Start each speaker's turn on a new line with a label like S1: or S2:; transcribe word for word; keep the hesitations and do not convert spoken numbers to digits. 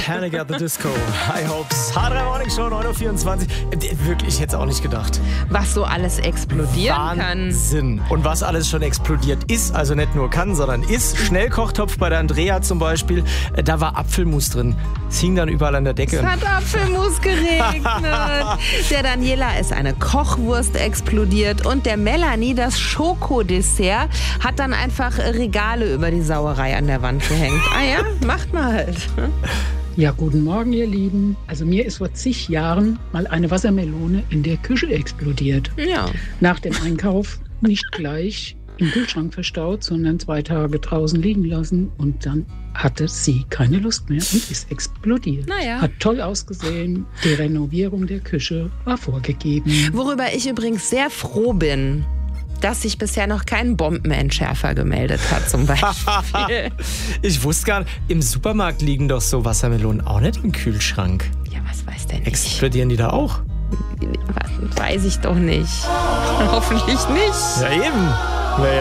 S1: Panic at the Disco. High Hopes. H drei Morning Show, neun Uhr vierundzwanzig. Wirklich, ich hätte es auch nicht gedacht.
S2: Was so alles explodieren
S1: Wahnsinn.
S2: kann.
S1: Und was alles schon explodiert ist, also nicht nur kann, sondern ist. Schnellkochtopf bei der Andrea zum Beispiel, da war Apfelmus drin. Es hing dann überall an der Decke.
S2: Es hat Apfelmus geregnet. Der Daniela ist eine Kochwurst explodiert und der Melanie das Schokodessert hat dann einfach Regale über die Sauerei an der Wand gehängt. Ah ja, macht mal halt.
S3: Ja, guten Morgen, ihr Lieben. Also mir ist vor zig Jahren mal eine Wassermelone in der Küche explodiert.
S2: Ja.
S3: Nach dem Einkauf nicht gleich im Kühlschrank verstaut, sondern zwei Tage draußen liegen lassen. Und dann hatte sie keine Lust mehr und ist explodiert.
S2: Naja.
S3: Hat toll ausgesehen. Die Renovierung der Küche war vorgegeben.
S2: Worüber ich übrigens sehr froh bin, dass sich bisher noch kein Bombenentschärfer gemeldet hat, zum Beispiel.
S1: Ich wusste gar nicht, im Supermarkt liegen doch so Wassermelonen auch nicht im Kühlschrank.
S2: Ja, was weiß der nicht?
S1: Explodieren die da auch?
S2: Was, weiß ich doch nicht. Hoffentlich nicht.
S1: Ja, eben.